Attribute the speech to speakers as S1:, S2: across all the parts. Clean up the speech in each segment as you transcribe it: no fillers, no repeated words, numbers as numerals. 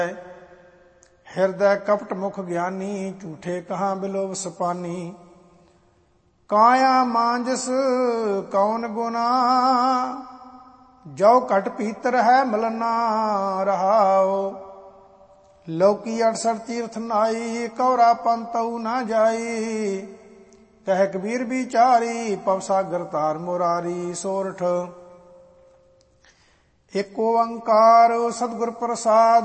S1: ਹਿਰਦੈ ਕਪਟ ਮੁਖ ਗਿਆਨੀ, ਝੂਠੇ ਕਹਾਂ ਬਿਲੋਵ ਸਪਾਨੀ। ਕਾਇਆ ਮਾਂਜਸ ਕੌਣ ਗੁਨਾ, ਜੋ ਘਟ ਭੀਤਰ ਹੈ ਮਲਨਾ ਰਹਾਓ। ਲੋਕੀ 68 ਤੀਰਥ ਨਾਈ, ਕੌਰਾ ਪੰਤਉ ਨਾ ਜਾਈ। ਕਹਿ ਕਬੀਰ ਵਿਚਾਰੀ, ਪਵ ਸਾਗਰ ਤਾਰ ਮੁਰਾਰੀ। ਸੋਰਠ ਏਕ ਓੰਕਾਰ ਸਤਿਗੁਰ ਪ੍ਰਸਾਦ,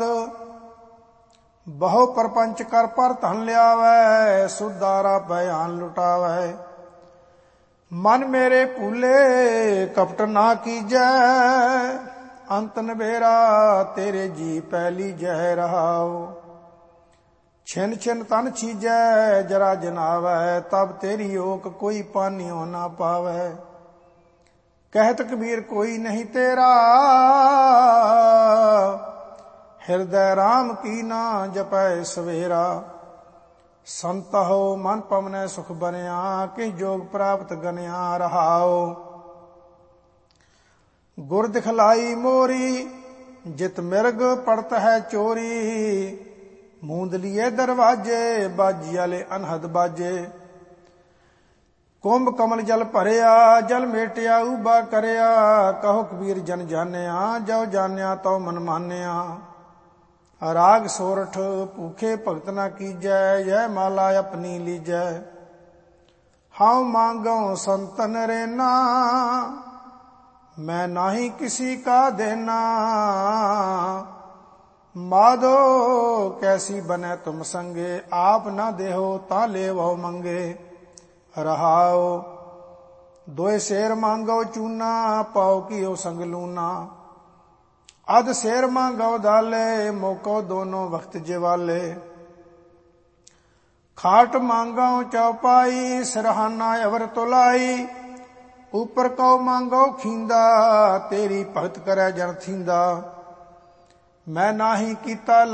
S1: ਬਹੁ ਪਰਪੰਚ ਕਰ ਪਰ ਧਨ ਲਿਆਵੈ। ਸੁਦਾਰਾ ਭਿਆਨ ਲੁਟਾਵੈ, ਮਨ ਮੇਰੇ ਭੂਲੇ ਕਪਟ ਨਾ ਕੀਜੈ। ਅੰਤ ਨਬੇਰਾ ਤੇਰੇ ਜੀ ਪਹਿਲੀ ਜੈ ਰਹਾਉ। ਛਿਨ ਛਿਨ ਤਨ ਛੀਜੈ ਜਰਾ ਜਨਾਵੈ, ਤਬ ਤੇਰੀ ਓਕ ਕੋਈ ਪਾਨਿਓ ਨਾ ਪਾਵੈ। ਕਹਿਤ ਕਬੀਰ ਕੋਈ ਨਹੀਂ ਤੇਰਾ, ਹਿਰਦੈ ਰਾਮ ਕੀ ਨਾ ਜਪੈ ਸਵੇਰਾ। ਸੰਤਹੁ ਮਨ ਪਵਨੈ ਸੁਖ ਬਨਿਆ, ਕਿਸ ਜੋਗ ਪ੍ਰਾਪਤ ਗਨਿਆ ਰਹਾਉ। ਗੁਰ ਦਿਖਲਾਈ ਮੋਰੀ, ਜਿਤ ਮਿਰਗ ਪੜਤ ਹੈ ਚੋਰੀ। ਮੂੰਦਲੀਏ ਦਰਵਾਜੇ, ਬਾਜੀ ਵਾਲੇ ਅਨਹਦ ਬਾਜੇ। ਕੁੰਭ ਕਮਲ ਜਲ ਭਰਿਆ, ਜਲ ਮੇਟਿਆ ਉਬਾ ਕਰਿਆ। ਕਹੋ ਕਬੀਰ ਜਨ ਜਾਣਿਆ, ਜੋ ਜਾਣਿਆ ਤਉ ਮਨ ਮਾਨਿਆ। ਰਾਗ ਸੋਰਠ ਭੂਖੇ ਭਗਤ ਨਾ ਕੀਜੈ, ਯਹ ਮਾਲਾ ਆਪਣੀ ਲੀਜੈ। ਹਾਉ ਮੰਗਉ ਸੰਤਨ ਰੇਨਾ, ਮੈਂ ਨਾਹੀ ਕਿਸੀ ਕਾ ਦੇਨਾ। ਮਾਧੋ ਕੈਸੀ ਬਨੈ ਤੁਮ ਸੰਗੇ, ਆਪ ਨਾ ਦੇਹੋ ਤਾਂ ਲੇਵੋ ਮੰਗੇ ਰਹਾਉ। ਦੋਏ ਸ਼ੇਰ ਮੰਗੋ ਚੂਨਾ, ਪਾਉ ਕੀਓ ਸੰਗ ਲੂਨਾ। ਅਧ ਸ਼ੇਰ ਮੰਗੋ ਦਾਲੇ, ਮੋਕੋ ਦੋਨੋਂ ਵਕਤ ਜਿਵਾਲੇ। ਖਾਟ ਮੰਗੋ ਚੌਪਾਈ, ਸਿਰਹਾਨਾ ਅਵਰ ਤੁਲਾਈ। ਉਪਰ ਕਉ ਮੰਗੋ ਖੀਂਦਾ, ਤੇਰੀ ਭਗਤ ਕਰੈ ਜਨ ਥੀਂਦਾ। ਮੈਂ ਨਾਹੀ ਕੀਤਾ